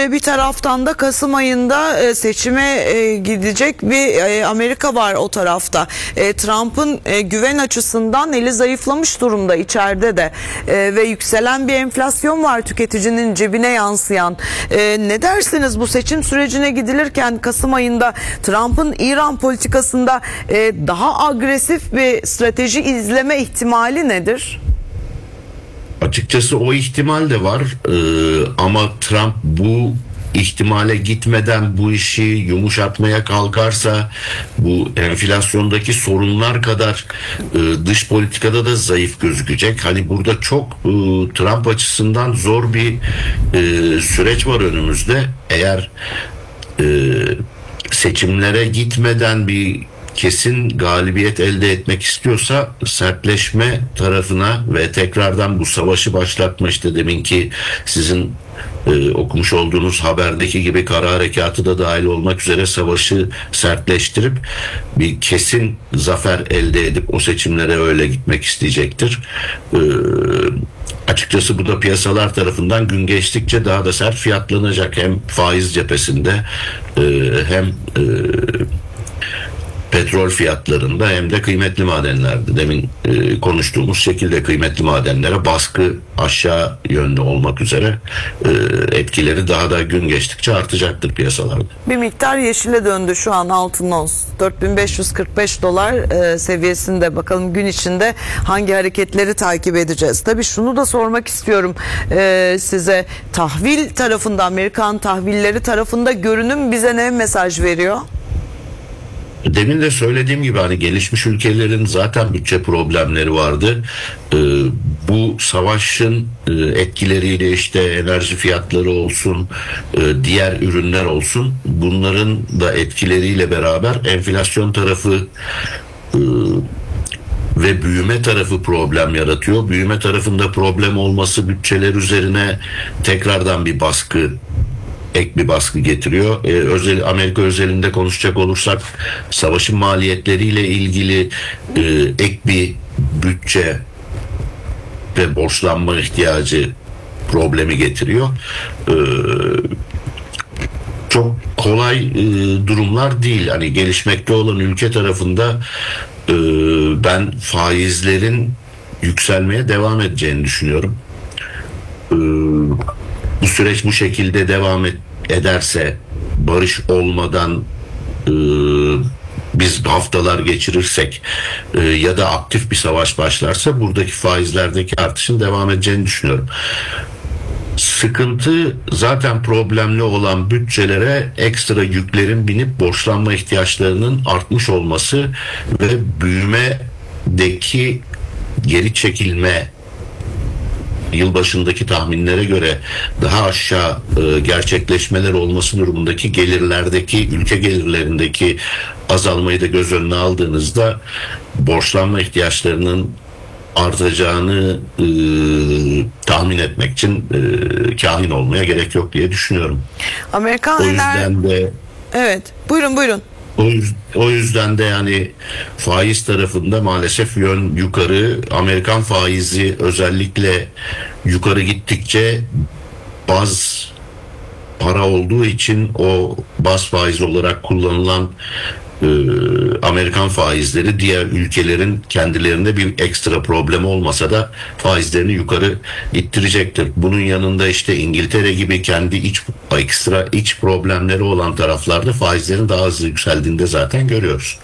bir taraftan da Kasım ayında seçime gidecek bir Amerika var o tarafta. Trump'ın güven açısından eli zayıflamış durumda içeride de ve yükselen bir enflasyon var, tüketicinin cebine yansıyan. Ne dersiniz bu seçim sürecine gidilirken Kasım ayında Trump'ın İran politikasında daha agresif bir strateji izleme ihtimali nedir? Açıkçası o ihtimal de var ama Trump bu ihtimale gitmeden bu işi yumuşatmaya kalkarsa bu enflasyondaki sorunlar kadar dış politikada da zayıf gözükecek. Hani burada çok Trump açısından zor bir süreç var önümüzde. Eğer seçimlere gitmeden bir kesin galibiyet elde etmek istiyorsa sertleşme tarafına ve tekrardan bu savaşı başlatma, işte deminki sizin okumuş olduğunuz haberdeki gibi kara harekatı da dahil olmak üzere savaşı sertleştirip bir kesin zafer elde edip o seçimlere öyle gitmek isteyecektir. Açıkçası bu da piyasalar tarafından gün geçtikçe daha da sert fiyatlanacak, hem faiz cephesinde hem petrol fiyatlarında hem de kıymetli madenlerde. Demin konuştuğumuz şekilde kıymetli madenlere baskı aşağı yönlü olmak üzere etkileri daha da gün geçtikçe artacaktır piyasalarda. Bir miktar yeşile döndü şu an altın ons. 4545 dolar seviyesinde. Bakalım gün içinde hangi hareketleri takip edeceğiz. Tabii şunu da sormak istiyorum size. Tahvil tarafında, Amerikan tahvilleri tarafında görünüm bize ne mesaj veriyor? Demin de söylediğim gibi hani gelişmiş ülkelerin zaten bütçe problemleri vardı. Bu savaşın etkileriyle işte enerji fiyatları olsun, diğer ürünler olsun, bunların da etkileriyle beraber enflasyon tarafı ve büyüme tarafı problem yaratıyor. Büyüme tarafında problem olması bütçeler üzerine tekrardan bir baskı, ek bir baskı getiriyor. Amerika özelinde konuşacak olursak savaşın maliyetleriyle ilgili ek bir bütçe ve borçlanma ihtiyacı problemi getiriyor. Çok kolay durumlar değil. Hani gelişmekte olan ülke tarafında ben faizlerin yükselmeye devam edeceğini düşünüyorum. Bu süreç bu şekilde devam ederse, barış olmadan biz haftalar geçirirsek ya da aktif bir savaş başlarsa buradaki faizlerdeki artışın devam edeceğini düşünüyorum. Sıkıntı zaten problemli olan bütçelere ekstra yüklerin binip borçlanma ihtiyaçlarının artmış olması ve büyümedeki geri çekilme, yılbaşındaki tahminlere göre daha aşağı gerçekleşmeler olması durumundaki gelirlerdeki, ülke gelirlerindeki azalmayı da göz önüne aldığınızda borçlanma ihtiyaçlarının artacağını tahmin etmek için kahin olmaya gerek yok diye düşünüyorum. Amerikan o yüzden de evet, buyurun. O yüzden de yani faiz tarafında maalesef yön yukarı. Amerikan faizi özellikle yukarı gittikçe baz para olduğu için o baz faiz olarak kullanılan Amerikan faizleri diğer ülkelerin kendilerinde bir ekstra problem olmasa da faizlerini yukarı ittirecektir. Bunun yanında işte İngiltere gibi kendi ekstra iç problemleri olan taraflarda faizlerin daha hızlı yükseldiğinde zaten görüyoruz.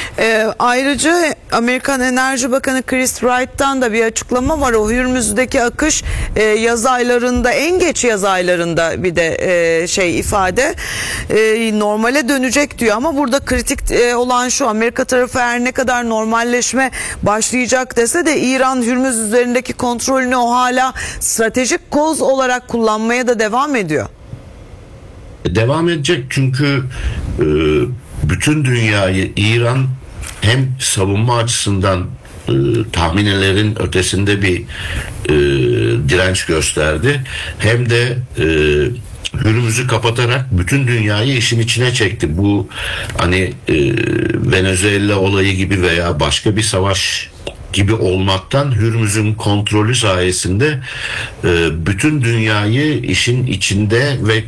Ayrıca Amerikan Enerji Bakanı Chris Wright'tan da bir açıklama var. O Hürmüz'deki akış yaz aylarında, en geç yaz aylarında bir de ifade normale dönecek diyor. Ama burada kritik olan şu: Amerika tarafı her ne kadar normalleşme başlayacak dese de İran Hürmüz üzerindeki kontrolünü o hala stratejik koz olarak kullanmaya da devam ediyor. Devam edecek çünkü bütün dünyayı İran hem savunma açısından tahminelerin ötesinde bir direnç gösterdi, hem de Hürmüz'ü kapatarak bütün dünyayı işin içine çekti. Bu hani Venezuela olayı gibi veya başka bir savaş gibi olmaktan Hürmüz'ün kontrolü sayesinde bütün dünyayı işin içinde ve